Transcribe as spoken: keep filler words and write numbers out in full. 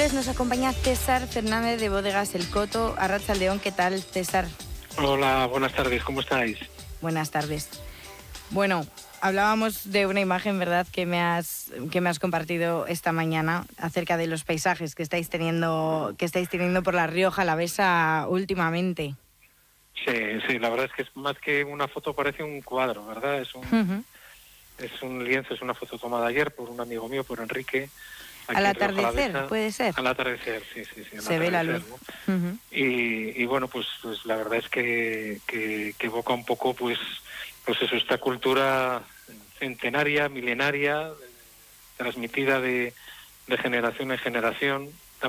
miércoles nos acompaña César Fernández de Bodegas El Coto. Arratsaldeón, ¿qué tal, César? Hola, buenas tardes, ¿cómo estáis? Buenas tardes. Bueno, hablábamos de una imagen, ¿verdad?, que me has que me has compartido esta mañana acerca de los paisajes que estáis teniendo que estáis teniendo por la Rioja Alavesa últimamente. Sí, sí, la verdad es que es más que una foto, parece un cuadro, ¿verdad? Es un Uh-huh. es un lienzo, es una foto tomada ayer por un amigo mío, por Enrique. Al atardecer, puede ser. Al atardecer, sí, sí, sí. Se ve la luz. ¿no? Uh-huh. Y, y bueno, pues, pues la verdad es que, que, que evoca un poco, pues, pues eso, esta cultura centenaria, milenaria, transmitida de, de generación en generación,